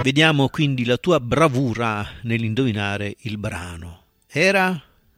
Vediamo quindi la tua bravura nell'indovinare il brano. Era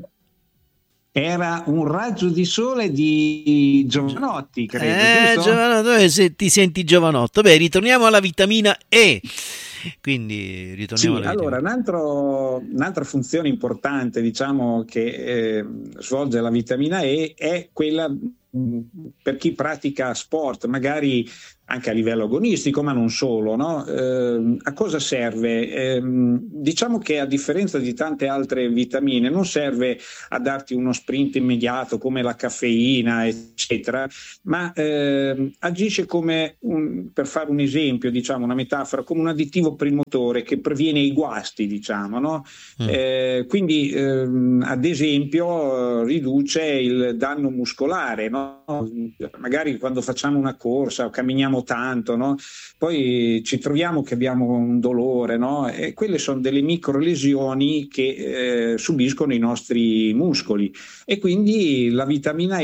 un raggio di sole di Giovanotti, credo, giusto? Giovanotto, se ti senti giovanotto. Beh, ritorniamo alla vitamina E. Quindi ritorniamo alla allora, un'altra funzione importante, diciamo, che svolge la vitamina E è quella per chi pratica sport, magari anche a livello agonistico, ma non solo, no? A cosa serve? Diciamo che a differenza di tante altre vitamine non serve a darti uno sprint immediato come la caffeina, eccetera, ma agisce come, per fare un esempio, diciamo, una metafora, come un additivo per il motore che previene i guasti, diciamo, no? Quindi, ad esempio, riduce il danno muscolare, no? Magari quando facciamo una corsa o camminiamo tanto, no? Poi ci troviamo che abbiamo un dolore, no? E quelle sono delle micro lesioni che subiscono i nostri muscoli, e quindi la vitamina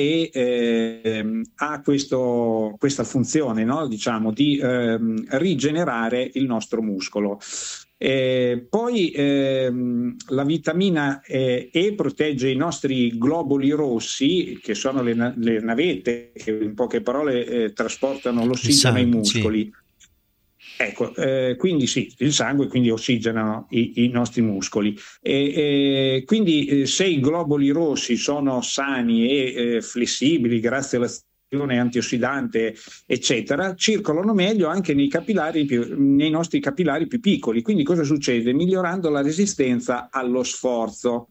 E ha questa funzione, no? Diciamo, di rigenerare il nostro muscolo. Poi la vitamina E protegge i nostri globuli rossi, che sono le navette che in poche parole trasportano l'ossigeno ai muscoli. Sì. Ecco, quindi sì, il sangue quindi ossigenano i nostri muscoli. Quindi se i globuli rossi sono sani e flessibili grazie all'azione antiossidante, eccetera, circolano meglio anche nei nostri capillari più piccoli. Quindi cosa succede? Migliorando la resistenza allo sforzo.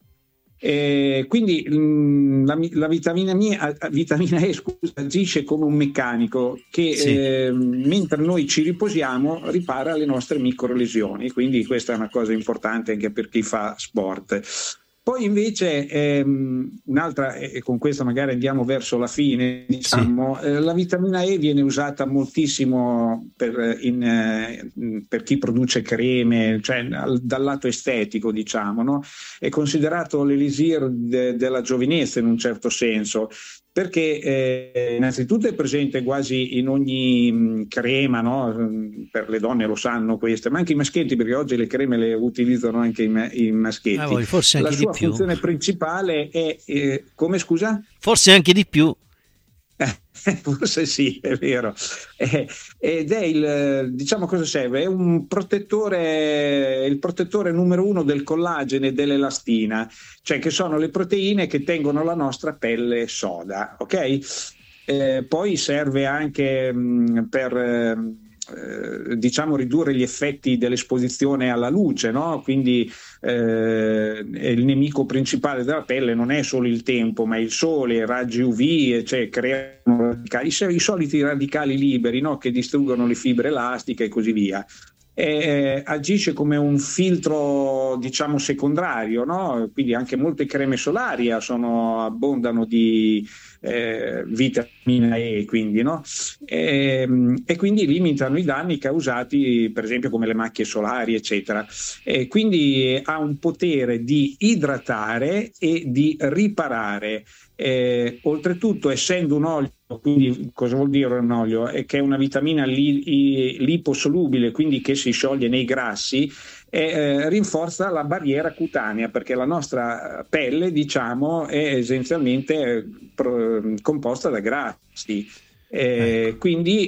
Quindi la vitamina E, scusa, agisce come un meccanico che mentre noi ci riposiamo ripara le nostre microlesioni, quindi questa è una cosa importante anche per chi fa sport. Poi invece un'altra, e con questo magari andiamo verso la fine, diciamo, la vitamina E viene usata moltissimo per chi produce creme, cioè dal lato estetico, diciamo, no? È considerato l'elisir della giovinezza in un certo senso, perché innanzitutto è presente quasi in ogni crema, no? Per le donne lo sanno queste, ma anche i maschietti, perché oggi le creme le utilizzano anche i maschietti. Forse anche la sua di più. funzione principale è come, scusa? Forse anche di più. Forse sì, è vero. Ed è diciamo, cosa serve? È un protettore, il protettore numero uno del collagene e dell'elastina, cioè che sono le proteine che tengono la nostra pelle soda, ok? Poi serve anche per diciamo ridurre gli effetti dell'esposizione alla luce, no? Quindi il nemico principale della pelle non è solo il tempo, ma il sole, i raggi UV, cioè creano i soliti radicali liberi, no? Che distruggono le fibre elastiche e così via. Agisce come un filtro, diciamo, secondario, no? Quindi anche molte creme solari abbondano di vitamina E, quindi, no? E quindi limitano i danni causati, per esempio, come le macchie solari, eccetera. Quindi ha un potere di idratare e di riparare. Oltretutto, essendo un olio, quindi cosa vuol dire un olio? È che è una vitamina liposolubile, quindi che si scioglie nei grassi, rinforza la barriera cutanea, perché la nostra pelle, diciamo, è essenzialmente composta da grassi. Quindi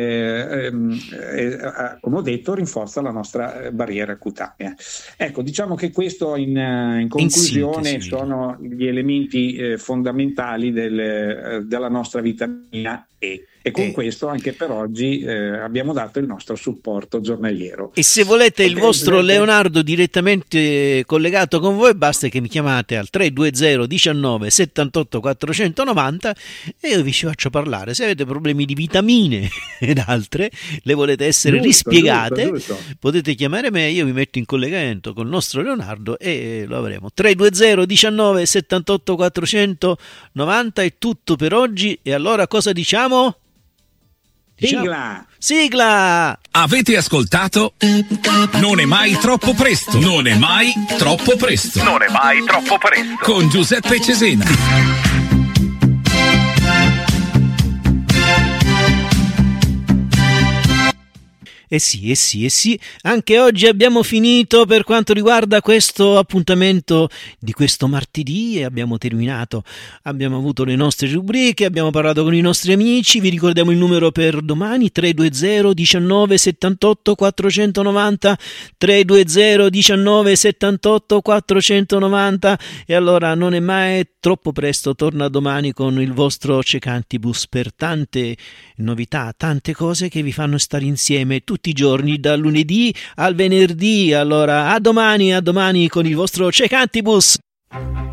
come ho detto, rinforza la nostra barriera cutanea. Ecco, diciamo che questo in conclusione sono gli elementi fondamentali della nostra vitamina E. E con questo anche per oggi abbiamo dato il nostro supporto giornaliero. E se volete il vostro Leonardo direttamente collegato con voi, basta che mi chiamate al 320 19 78 490 e io vi ci faccio parlare. Se avete problemi di vitamine ed altre, le volete essere rispiegate, giusto. Potete chiamare me, io vi metto in collegamento con il nostro Leonardo e lo avremo. 320 19 78 490 è tutto per oggi. E allora cosa diciamo? Sigla! Avete ascoltato? Non è mai troppo presto. Non è mai troppo presto. Non è mai troppo presto. Con Giuseppe Cesena. sì, anche oggi abbiamo finito per quanto riguarda questo appuntamento di questo martedì e abbiamo terminato. Abbiamo avuto le nostre rubriche, abbiamo parlato con i nostri amici, vi ricordiamo il numero per domani 320 19 78 490 320 19 78 490 e allora non è mai troppo presto, torna domani con il vostro Cecantibus per tante novità, tante cose che vi fanno stare insieme tutti i giorni dal lunedì al venerdì. Allora a domani con il vostro Cecantibus.